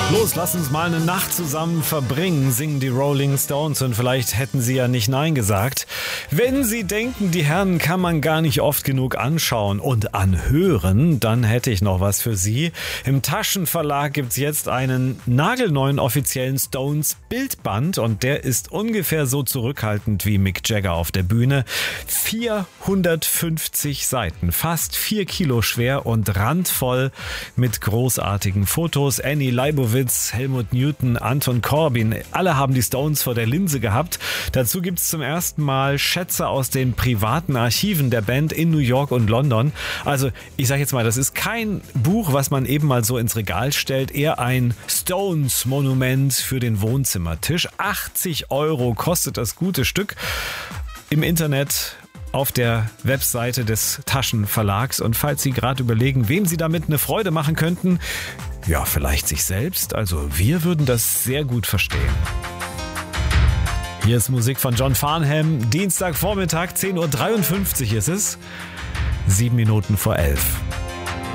Los, lass uns mal eine Nacht zusammen verbringen, singen die Rolling Stones, und vielleicht hätten sie ja nicht Nein gesagt. Wenn Sie denken, die Herren kann man gar nicht oft genug anschauen und anhören, dann hätte ich noch was für Sie. Im Taschenverlag gibt's jetzt einen nagelneuen offiziellen Stones Bildband, und der ist ungefähr so zurückhaltend wie Mick Jagger auf der Bühne. 450 Seiten, fast 4 Kilo schwer und randvoll mit großartigen Fotos. Annie Leibovitz, Helmut Newton, Anton Corbijn, alle haben die Stones vor der Linse gehabt. Dazu gibt es zum ersten Mal Schätze aus den privaten Archiven der Band in New York und London. Also ich sage jetzt mal, das ist kein Buch, was man eben mal so ins Regal stellt, eher ein Stones-Monument für den Wohnzimmertisch. 80 € kostet das gute Stück im Internet auf der Webseite des Taschenverlags. Und falls Sie gerade überlegen, wem Sie damit eine Freude machen könnten, ja, vielleicht sich selbst. Also wir würden das sehr gut verstehen. Hier ist Musik von John Farnham. Dienstagvormittag, 10:53 Uhr ist es. 7 Minuten vor 11.